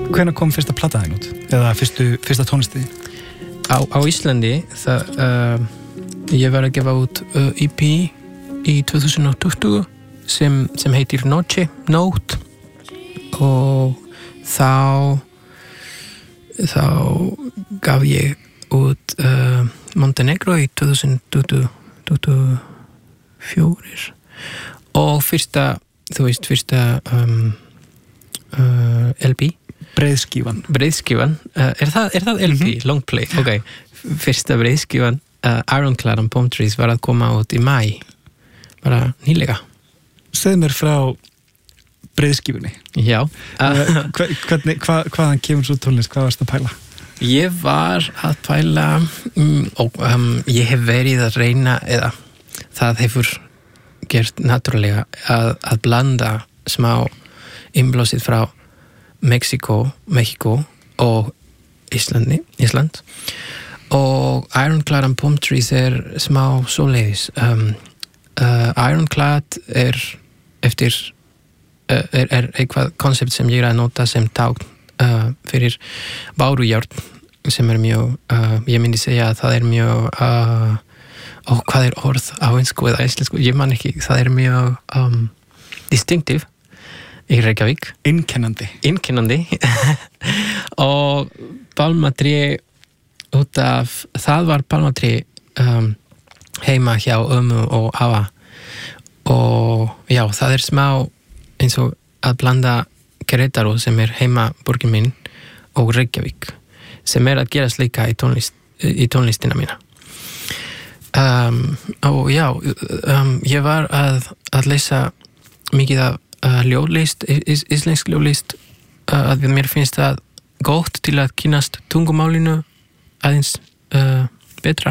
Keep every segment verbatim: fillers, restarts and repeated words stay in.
hvenær kom fyrsta plata þín út? Eða fyrstu, fyrsta tónlistið? Á, á Íslandi það, uh, ég var að gefa út uh, E P í tvö þúsund og tuttugu sem, sem heitir Noche, Nótt og þá þá gaf ég út uh, Montenegro í tvö þúsund tuttugu og fjögur og fyrsta, þú veist, fyrsta um, uh, L P Breiðskífan Breiðskífan, uh, er, það, er það L P? Mm-hmm. Long play, ok fyrsta breiðskífan uh, Ironclad and Palm Trees var að koma út í mæ bara nýlega Segð mér frá breiðskífunni Já uh, hvernig, hva, hvaðan kemur svo tónlist, hvað varst að pæla? Ég var að pæla um, og um, ég hef verið að reyna eða það hefur gert náttúrulega að, að blanda smá innblásið frá Mexiko, Mexiko og Íslandi, Ísland og Ironclad and Palm Trees er smá svoleiðis um, uh, Ironclad er eftir uh, er, er eitthvað koncept sem ég er að nota sem tákn uh, fyrir bárujárn sem er mjög, uh, ég myndi segja að það er mjög uh, og hvað er orð á ensku eða íslensku, ég man ekki, það er mjög um, distinctive í Reykjavík Einkennandi Einkennandi og pálmatré út af, það var pálmatré um, heima hjá ömmu og afa og já, það er smá eins og að blanda Querétaro sem er heima borgin minn og Reykjavík sem er að gerast líka í, tónlist, í tónlistina mína um, og já um, ég var að, að lesa mikið af uh, ljóðlist, is, íslensk ljóðlist uh, að mér finnst það gott til að kynast tungumálinu aðeins uh, betra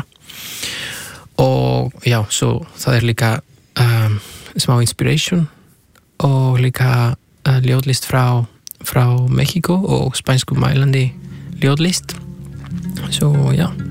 og já, svo það er líka um, smá inspiration og líka uh, ljóðlist frá, frá Mexiko og spænsku mælandi ljóðlist svo já